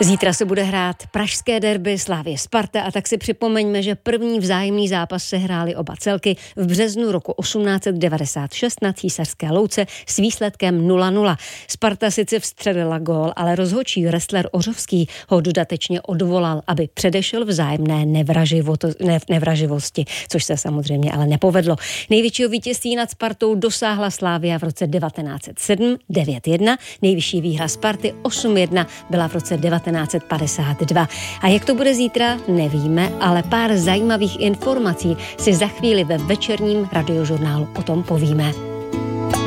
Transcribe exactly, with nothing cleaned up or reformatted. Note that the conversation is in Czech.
Zítra se bude hrát pražské derby Slavie Sparta a tak si připomeňme, že první vzájemný zápas se hráli oba celky v březnu roku osmnáct set devadesát šest na Císařské louce s výsledkem nula nula. Sparta sice vstřelila gól, ale rozhodčí wrestler Ořovský ho dodatečně odvolal, aby předešel vzájemné nevraživosti, což se samozřejmě ale nepovedlo. Největšího vítězství nad Spartou dosáhla Slavia v roce devatenáct set sedm devět jedna, nejvyšší výhra Sparty osm jedna byla v roce devatenáct set padesát dva. A jak to bude zítra, nevíme, ale pár zajímavých informací si za chvíli ve večerním radiožurnálu o tom povíme.